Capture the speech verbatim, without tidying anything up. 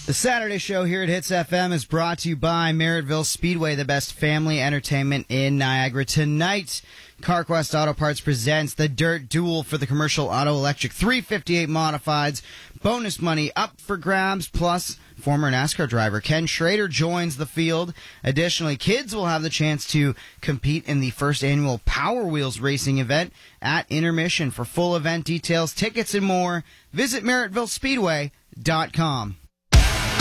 The Saturday show here at Hits F M is brought to you by Merrittville Speedway, the best family entertainment in Niagara. Tonight, CarQuest Auto Parts presents the Dirt Duel for the Commercial Auto Electric three fifty-eight Modifieds. Bonus money up for grabs, plus former NASCAR driver Ken Schrader joins the field. Additionally, kids will have the chance to compete in the first annual Power Wheels racing event at Intermission. For full event details, tickets, and more, visit Merrittville Speedway dot com.